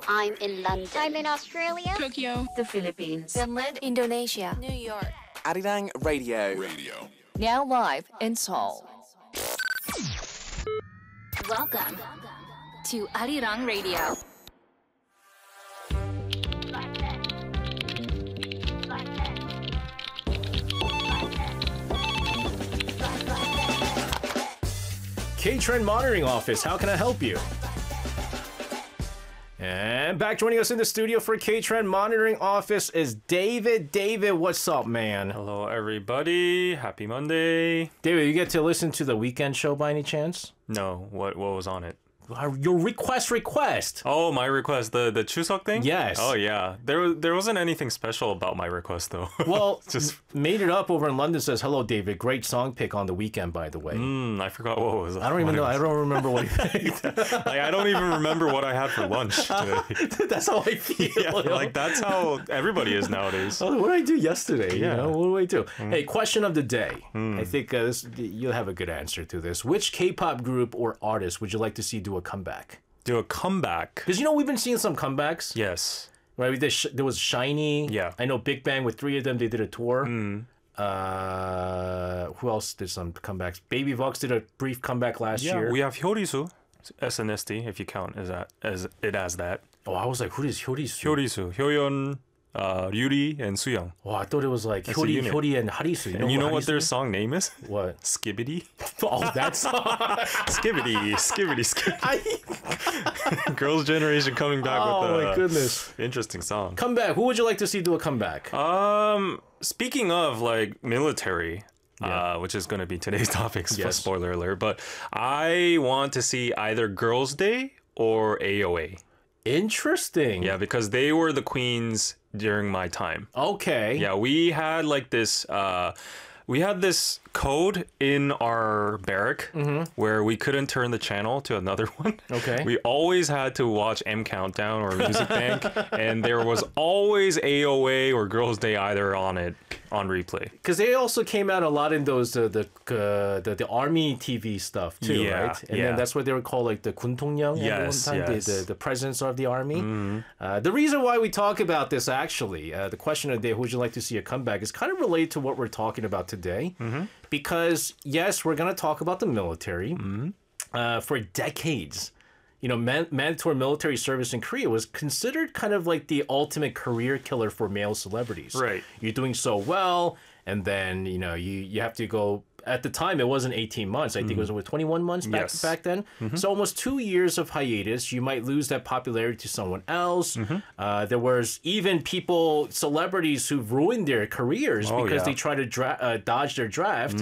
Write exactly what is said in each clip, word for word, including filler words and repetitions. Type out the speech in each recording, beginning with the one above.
I'm in London. I'm in Australia. Tokyo. The Philippines. Finland. Indonesia. New York. Arirang Radio. Radio. Now live in Seoul. Welcome to Arirang Radio. K-Trend Monitoring Office, how can I help you? And back joining us in the studio for K-Trend Monitoring Office is David. David, what's up, man? Hello, everybody. Happy Monday. David, you get to listen to the weekend show by any chance? No, what what was on it? Your request request. Oh, my request, the the Chuseok thing? Yes. Oh, yeah. There was there wasn't anything special about my request though. Well, just made it up over in London says, "Hello, David. Great song pick on the weekend, by the way." Mm, I forgot what was. I don't even know. I don't remember what he picked. Like, I don't even remember what I had for lunch today. That's how I feel. Yeah, you know? like that's how everybody is nowadays. Oh, what did I do yesterday? Yeah. You know, what do I do? Mm. Hey, question of the day. Mm. I think uh, this, you'll have a good answer to this. Which K-pop group or artist would you like to see do a comeback? Do a comeback? Because you know we've been seeing some comebacks. Yes. Right. We did sh- there was Shiny. Yeah. I know Big Bang with three of them. They did a tour. Mm. Uh, who else did some comebacks? Baby Vox did a brief comeback last Yeah, year. we have Hyorisu, S N S D, if you count as that as it as that. Oh, I was like, who is Hyorisu? Hyorisu, Hyoyeon, uh, Ryuri, and Suyong. Oh, I thought it was like That's a Hyori, unit. Hyori, and Harisu. You know And you know what Harisu their is? song name is? What? Skibbity. Oh, that song. Skibbity, skibbity, skibbity. I- Girls' Generation coming back oh with a my goodness. interesting song. Comeback. Who would you like to see do a comeback? Um, speaking of like military, Yeah. uh, which is going to be today's topic. Yes. Spoiler alert. But I want to see either Girls' Day or A O A. Interesting. Yeah, because they were the queens during my time. Okay. Yeah, we had like this. Uh, we had this code in our barrack where we couldn't turn the channel to another one. Okay. We always had to watch M Countdown or Music Bank, and there was always A O A or Girls' Day either on it on replay. Because they also came out a lot in those uh, the, uh, the the army T V stuff too, Yeah, right? And yeah. then that's what they were called, like the 군통령. Yes, at one time, yes. The, the the presidents of the army. Uh, the reason why we talk about this actually, uh, the question of the day, who would you like to see a comeback, is kind of related to what we're talking about today. Because yes, we're going to talk about the military. Uh, for decades, you know, man- mandatory military service in Korea was considered kind of like the ultimate career killer for male celebrities. Right. You're doing so well, and then, you know, you, you have to go. At the time, it wasn't eighteen months. I think it was with twenty-one months back, Yes. back then. So almost two years of hiatus. You might lose that popularity to someone else. Uh, there was even people, celebrities who've ruined their careers Oh, because yeah. they try to dra- uh, dodge their draft.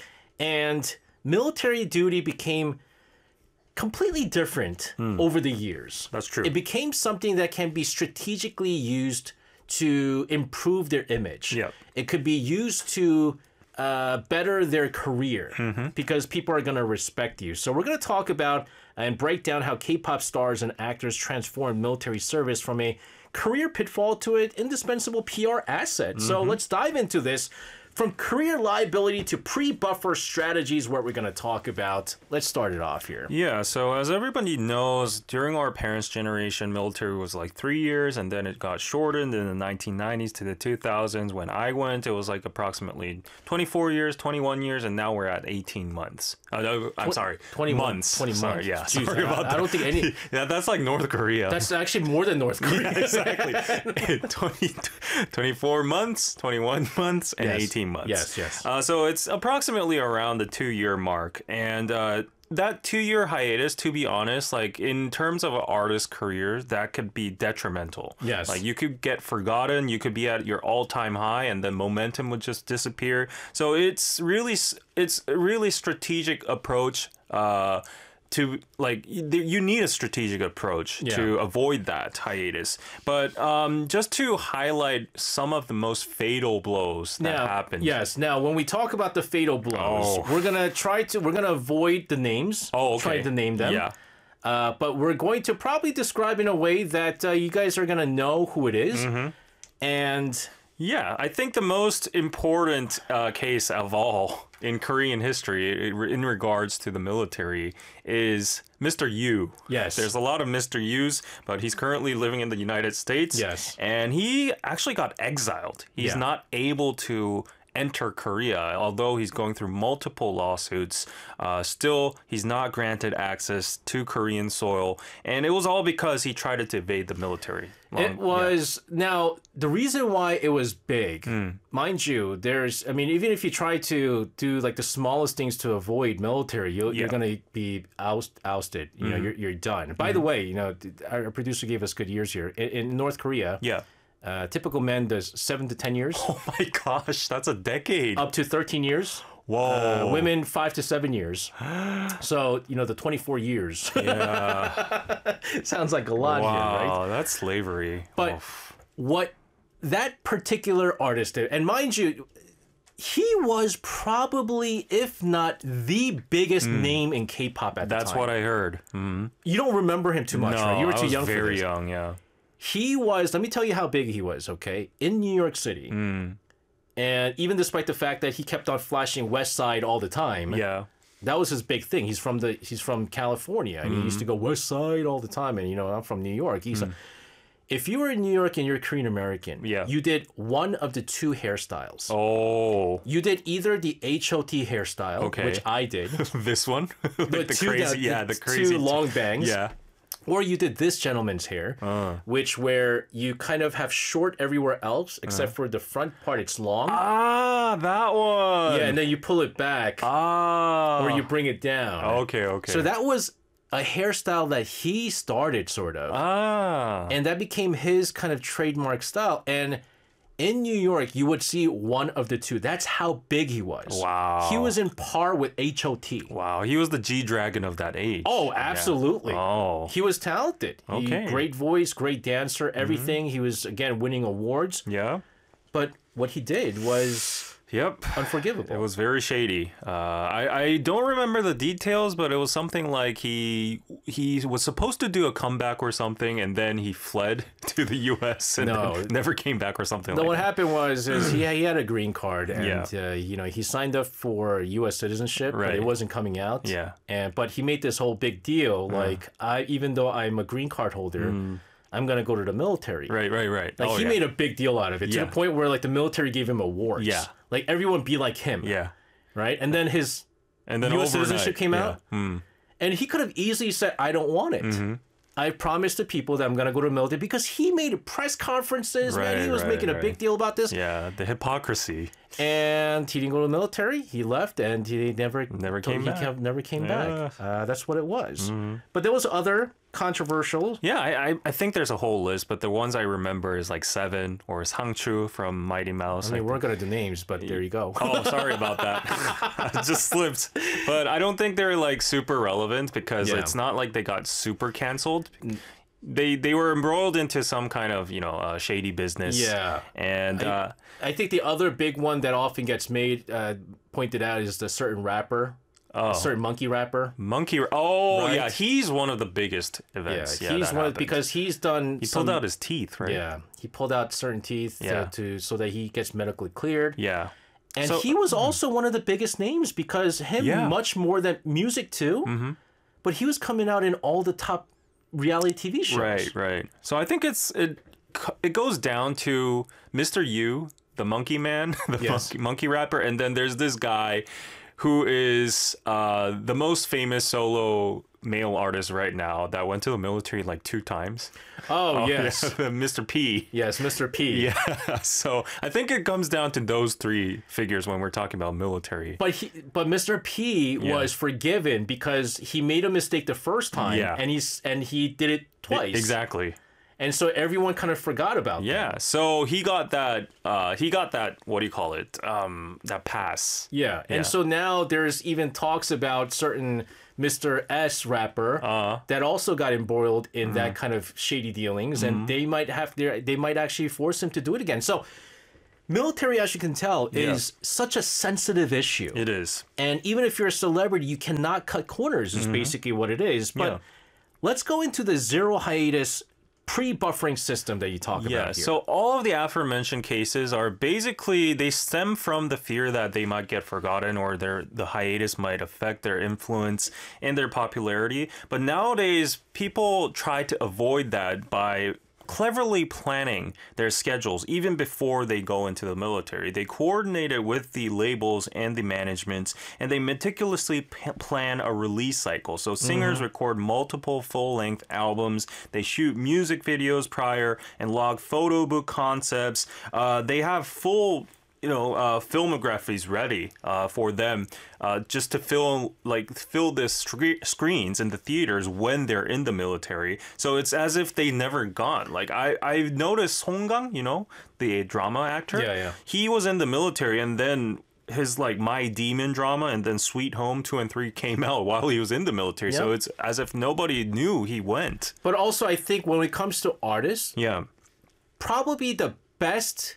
And military duty became completely different over the years. That's true. It became something that can be strategically used to improve their image. Yep. It could be used to uh, better their career because people are going to respect you. So we're going to talk about and break down how K-pop stars and actors transform military service from a career pitfall to an indispensable P R asset. So let's dive into this. From career liability to pre-buffer strategies, what we're going to talk about. Let's start it off here. Yeah, so as everybody knows, during our parents' generation, military was like three years, and then it got shortened in the nineteen nineties to the two thousands. When I went, it was like approximately twenty-four years, twenty-one years, and now we're at eighteen months. Uh, no, I'm Tw- sorry, twenty-one months. twenty Sorry, months. yeah, Jeez, sorry I- about I that. don't think any- yeah, that's like North Korea. That's actually more than North Korea. exactly. twenty, twenty-four months, twenty-one months, and Yes. eighteen months. Yes, yes. Uh, so it's approximately around the two-year mark. And uh, that two-year hiatus, to be honest, like in terms of an artist's career, that could be detrimental. Yes. Like you could get forgotten, you could be at your all-time high, and then momentum would just disappear. So it's really, s- it's a really strategic approach. Uh, to like y- there- you need a strategic approach Yeah. to avoid that hiatus, but um, just to highlight some of the most fatal blows that Now, happened. yes. Now, when we talk about the fatal blows, Oh. we're gonna try to we're gonna avoid the names. Oh, okay. Try to name them. Yeah. Uh, but we're going to probably describe in a way that uh, you guys are gonna know who it is. And Yeah, I think the most important uh, case of all in Korean history in regards to the military is Mister Yu. Yes. There's a lot of Mister Yus, but he's currently living in the United States. Yes. And he actually got exiled. He's Yeah. not able to enter Korea, although he's going through multiple lawsuits. Uh, still, he's not granted access to Korean soil, and it was all because he tried to evade the military. Long- It was now the reason why it was big, mind you. There's, I mean, even if you try to do like the smallest things to avoid military, you'll, you're Yeah. gonna be oust, ousted. You know, you're you're done. By the way, you know, our producer gave us good years here in, in North Korea. Yeah. Uh, typical man does seven to ten years, Oh my gosh, that's a decade. up to thirteen years. Whoa. Uh, women five to seven years. So you know the twenty-four years Yeah. sounds like a lot here, right? Wow, that's slavery. But Oh. what that particular artist did, and mind you, he was probably, if not the biggest name in K-pop at the Hmm. That's time. what I heard. Mm. You don't remember him too much, No, right? You were I too was young for very this. young, yeah. He was. Let me tell you how big he was. Okay, in New York City, Hmm. and even despite the fact that he kept on flashing West Side all the time, Yeah. that was his big thing. He's from the he's from California, and he used to Mm-hmm. go West Side all the time. And you know, I'm from New York. He's like, if you were in New York and you're Korean American, Mm. Yeah. you did one of the two hairstyles. Oh, You did either the H O T hairstyle, Okay. which I did, this one? like the two- crazy, yeah, the crazy. two long bangs, Yeah. or you did this gentleman's hair, Uh. which where you kind of have short everywhere else except for the front part. It's long, Ah, that one. yeah, and then you pull it back, Ah. or you bring it down. Okay, okay. So that was a hairstyle that he started, sort of. Ah. And that became his kind of trademark style. And in New York, you would see one of the two. That's how big he was. Wow. He was in par with H O T. Wow, he was the G Dragon of that age. Oh, Yeah. absolutely. Oh. He was talented. He- Okay. great voice, great dancer, everything. He was, again, winning awards. Yeah. But what he did was Yep. unforgivable. It was very shady. Uh, I I don't remember the details, but it was something like he he was supposed to do a comeback or something, and then he fled to the U S and No. then never came back or something No, like what that. happened was is he, he had a green card, and Yeah. uh, you know he signed up for U S citizenship, but Right. it wasn't coming out. Yeah. and but he made this whole big deal, like I even though I'm a green card holder, I'm gonna go to the military. Mm. Right, right, right. Like oh, he yeah. made a big deal out of it to Yeah. the point where like the military gave him awards. Yeah. like everyone be like him. Yeah. right. And then his And then U S overnight, citizenship came yeah. out, Hmm. and he could have easily said, "I don't want it." Mm-hmm. I promised the people that I'm gonna go to the military because he made press conferences. man, Right, he was right, making a right. big deal about this. Yeah, the hypocrisy. And he didn't go to the military. He left, and he never Never came he back. kept- never came Yeah. back. Uh, that's what it was. But there was other controversial. Yeah, I, I I think there's a whole list, but the ones I remember is like Seven or Sangchu from Mighty Mouse. I mean, I we weren't gonna do names, but there you go. Oh, sorry about that. I just slipped. But I don't think they're like super relevant because Yeah. it's not like they got super canceled. They they were embroiled into some kind of, you know, uh, shady business. Yeah. And uh, I think the other big one that often gets made uh, pointed out is the certain rapper, a certain monkey rapper. Monkey. Oh, Right. yeah. He's one of the biggest Yeah, events. Yeah, he's that one happened. because he's done. he some, pulled out his teeth, right? Yeah, he pulled out certain teeth Yeah. to, to so that he gets medically cleared. Yeah. And So- he was also one of the biggest names because him Yeah. much more than music too. Mm-hmm. But he was coming out in all the top reality T V shows. Right, right. So I think it's it it goes down to Mister Yu, the monkey man, the Yes. monkey, monkey rapper, and then there's this guy who is uh, the most famous solo male artist right now that went to the military like two times. Oh, yes. yeah, Mister P. Yes, Mister P. Yeah. So I think it comes down to those three figures when we're talking about military. But he, but Mister P was forgiven because he made a mistake the first time, Yeah. and he's and he did it twice. Exactly. And so everyone kind of forgot about Yeah. So he got that. Uh, he got that. What do you call it? Um, that pass. Yeah, and Yeah. so now there's even talks about certain Mister S rapper Uh-huh. that also got embroiled in Mm-hmm. that kind of shady dealings, and they might have their, they might actually force him to do it again. So, military, as you can tell, is such a sensitive issue, It is. and even if you're a celebrity, you cannot cut corners. Is basically what it is. But Mm-hmm. Yeah. let's go into the zero hiatus pre-buffering system that you talk Yeah, about here. so all of the aforementioned cases are basically, they stem from the fear that they might get forgotten or their the hiatus might affect their influence and their popularity. But nowadays, people try to avoid that by cleverly planning their schedules even before they go into the military. They coordinate it with the labels and the managements, and they meticulously p- plan a release cycle. So singers Mm-hmm. record multiple full-length albums. They shoot music videos prior and log photo book concepts. Uh, they have full you know, uh, filmographies ready uh, for them uh, just to fill like fill the scre- screens in the theaters when they're in the military. So it's as if they never gone. Like I I noticed Song Kang, you know, the drama actor. Yeah, yeah. He was in the military and then his like My Demon drama and then Sweet Home two and three came out while he was in the military. So Yep. it's as if nobody knew he went. But also, I think when it comes to artists, Yeah. probably the best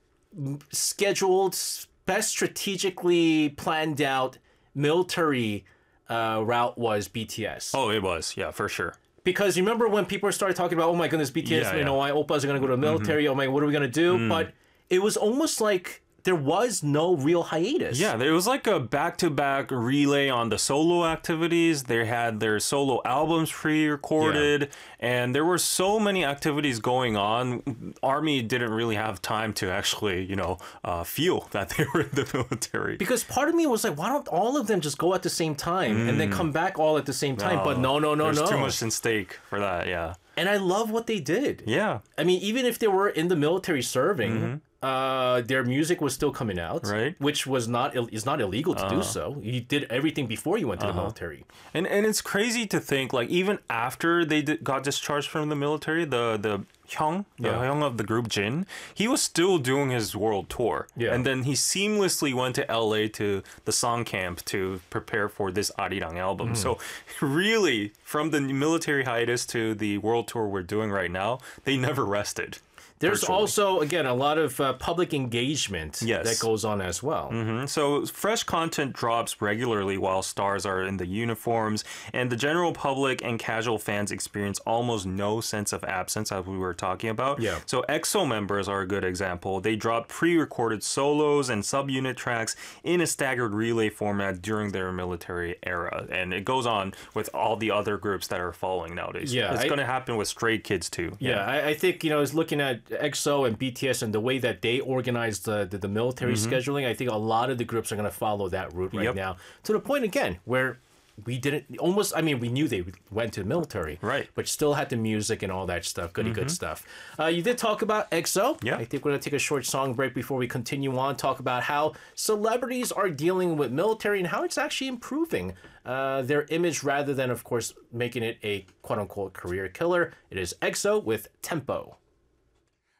scheduled, best strategically planned out military uh, route was B T S. Oh, it was. Yeah, for sure. Because you remember when people started talking about, oh my goodness, B T S, Yeah, you yeah. know, my oppas are going to go to the military. Oh my, what are we going to do? But it was almost like there was no real hiatus. Yeah, there was like a back-to-back relay on the solo activities. They had their solo albums pre-recorded, and there were so many activities going on. Army didn't really have time to actually, you know, uh, feel that they were in the military. Because part of me was like, why don't all of them just go at the same time and then come back all at the same time? But no, no, no, There's no. too much in stake for that. Yeah. And I love what they did. Yeah. I mean, even if they were in the military serving, uh, their music was still coming out, Right. Which was not Ill- is not illegal to do so. You did everything before you went to the military. And and it's crazy to think like even after they did, got discharged from the military, the the Hyung, the Yeah. Hyung of the group Jin, he was still doing his world tour. Yeah. And then he seamlessly went to L A to the song camp to prepare for this Arirang album. So really, from the military hiatus to the world tour we're doing right now, they never rested. There's virtually. also, again, a lot of uh, public engagement Yes. that goes on as well. Mhm. So fresh content drops regularly while stars are in the uniforms, and the general public and casual fans experience almost no sense of absence, as we were talking about. Yeah. So E X O members are a good example. They drop pre-recorded solos and subunit tracks in a staggered relay format during their military era, and it goes on with all the other groups that are following nowadays. Yeah, it's I- going to happen with Stray Kids too. Yeah, I, I think, you know, I was looking at E X O and B T S and the way that they organize the, the, the military scheduling, I think a lot of the groups are going to follow that route right Yep. now. To the point, again, where we didn't almost, I mean, we knew they went to the military. Right. But still had the music and all that stuff, goody good stuff. Uh, you did talk about E X O. Yeah. I think we're going to take a short song break before we continue on, talk about how celebrities are dealing with military and how it's actually improving uh, their image rather than, of course, making it a quote unquote career killer. It is E X O with Tempo.